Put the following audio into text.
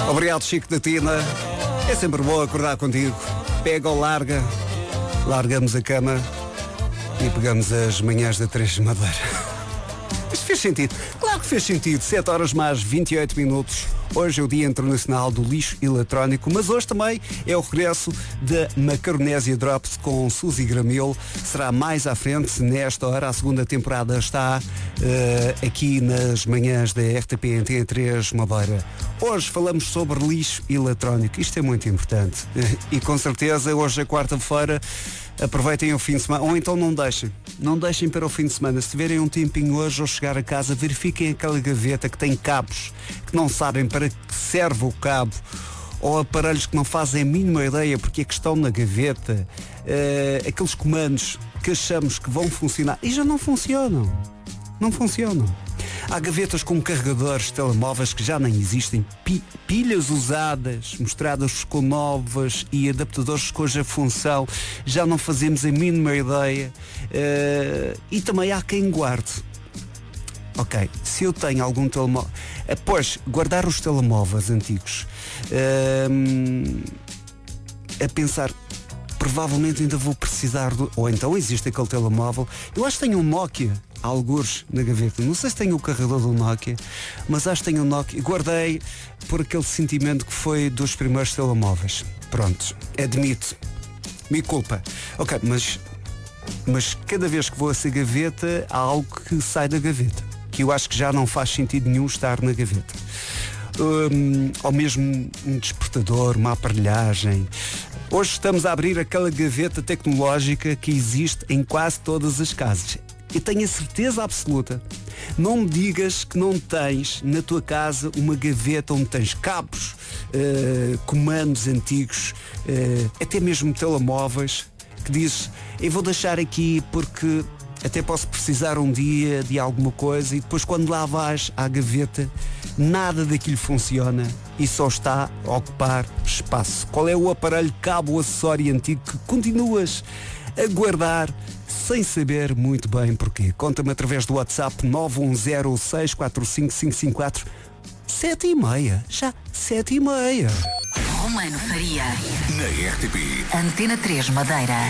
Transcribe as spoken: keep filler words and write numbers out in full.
Obrigado, Chico da Tina. É sempre bom acordar contigo. Pega ou larga, largamos a cama e pegamos as manhãs da Três de Madeira. Isto fez sentido. Claro que fez sentido. sete horas mais vinte e oito minutos. Hoje é o Dia Internacional do Lixo Eletrónico, mas hoje também é o regresso da Macaronésia Drops com Suzy Gramil. Será mais à frente, nesta hora. A segunda temporada está uh, aqui nas manhãs da R T P em T N três Madeira. Hoje falamos sobre lixo eletrónico. Isto é muito importante. E com certeza, hoje é quarta-feira. Aproveitem o fim de semana, ou então não deixem. Não deixem para o fim de semana. Se tiverem um tempinho hoje ao chegar a casa, verifiquem aquela gaveta que tem cabos, que não sabem para que serve o cabo, ou aparelhos que não fazem a mínima ideia porque é que estão na gaveta, uh, aqueles comandos que achamos que vão funcionar e já não funcionam. Não funcionam. Há gavetas com carregadores de telemóveis que já nem existem, pi- pilhas usadas, mostradas com novas e adaptadores cuja função já não fazemos a mínima ideia. Uh, e também há quem guarde. Ok, se eu tenho algum telemóvel... Pois, guardar os telemóveis antigos. Uh, a pensar... Provavelmente ainda vou precisar do... Ou então existe aquele telemóvel. Eu acho que tenho um Nokia, algures na gaveta. Não sei se tenho o carregador do Nokia, mas acho que tenho um Nokia. Guardei por aquele sentimento que foi dos primeiros telemóveis. Pronto, admito. Me culpa. Ok, mas... Mas cada vez que vou a essa gaveta, há algo que sai da gaveta, que eu acho que já não faz sentido nenhum estar na gaveta. Um, ou mesmo um despertador, uma aparelhagem. Hoje estamos a abrir aquela gaveta tecnológica que existe em quase todas as casas. E tenho a certeza absoluta, não me digas que não tens na tua casa uma gaveta onde tens cabos, uh, comandos antigos, uh, até mesmo telemóveis, que dizes, eu vou deixar aqui porque até posso precisar um dia de alguma coisa, e depois quando lá vais à gaveta, nada daquilo funciona e só está a ocupar espaço. Qual é o aparelho, cabo ou acessório antigo que continuas a guardar sem saber muito bem porquê? Conta-me através do WhatsApp nove um zero seis quatro cinco cinco cinco quatro. Sete e meia, já sete e meia. Romano Faria, Na R T P. Antena três Madeira.